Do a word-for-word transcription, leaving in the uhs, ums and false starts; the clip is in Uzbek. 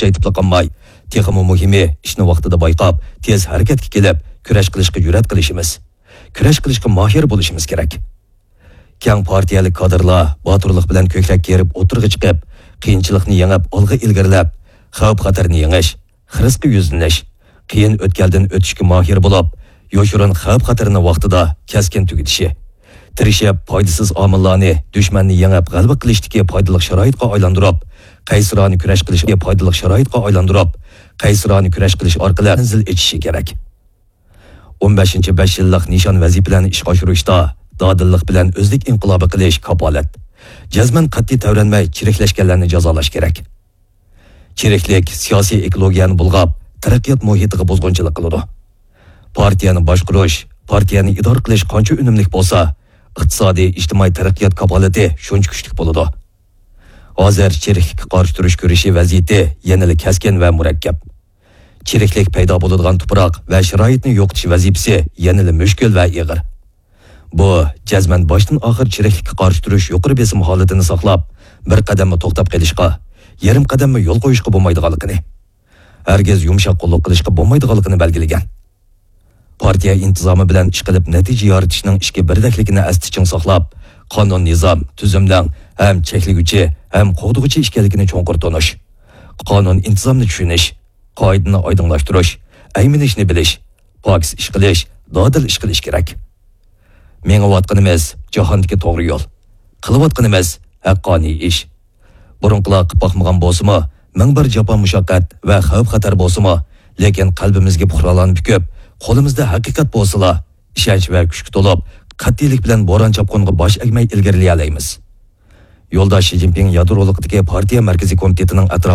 kuchaytib qolmay, texmi muhimi ishni vaqtida bayqab, tez harakatga kelib, kurash qilishga jur'at qilishimiz, kurash qilishga mohir bo'lishimiz kerak. Keng partiyalik kadrlar boturlik bilan ko'krak kerib o'tirg'i chiqib, qiyinchilikni yengib, olg'a ilgarilab, xavf-xatarni yengish, xirisqi yuzlanish, qiyin o'tkaldan o'tishga mohir bo'lib, yo'shirin xavf-xatarni vaqtida keskin tugitishi, tirishib foydasiz omillarni dushmanni yengib g'alaba qilishdagi foydali sharoitga aylantirib, qaysirona kurash qilishga foydali sharoitga aylantirib, qaysirona kurash qilish orqali manzil echishi kerak. o'n beshinchi besh yillik nishon vazifalarni ishga oshirishda dodillik bilan o'zlik inqilobi qilish kapolat. Jazman qat'iy tavranmay chiriklashganlarni jazolash kerak. Chiriklik siyosiy ekologiyani bulg'ab, taraqqiyot muhitiga buzg'unchilik qiladi. Partiyani boshqarish, partiyani idora qilish qancha unumli bo'lsa, iqtisodiy, ijtimoiy taraqqiyot kapolati shuncha kuchli bo'ladi. Hozir chiriklikka qarshi turish ko'rishi vaziyati yanada kaskin va murakkab. Chiriklik paydo bo'ladigan tuproq va sharoitni yo'qotish vazifasi yanada mushkul va og'ir. Bu jazman boshdan oxir chiriklikka qarshi turish yuqori besim holatini saqlab, bir qadamni to'xtab qolishga, yarim qadamni yo'l qo'yishga bo'lmaydiganligini, hargiz yumshoq qo'lliq qilishga bo'lmaydiganligini belgilagan. Partiya intizomi bilan ish qilib natija yoritishning ishga birdakligini astichin saqlab, qonun nizom, tuzumdan ham chekliguvchi, ham qo'g'dug'uchi ishkanligini cho'nqur tonish, qonun intizomni tushunish, qoidani oydinlashtirish, ayminishni bilish, poks ish qilish, dodil ish qilish kerak. Mengayotganimiz jahondagi to'g'ri yo'l. Qilayotganimiz haqqoniy ish. Burunqilar qilib boqmagan bo'lsa-mu, ming bir jafo mushaqqat va xavf-xatar bo'lsa-mu, lekin qalbimizga puhralanib ko'p, qo'limizda haqiqat bo'lsa-la, ishonch va kuchga to'lib, qat'iylik bilan bo'ron chapqonga bosh egmay ilgarilay olamiz. Yo'ldosh Xi Jinping yadrolikdagi partiya markaziy komitetining atrof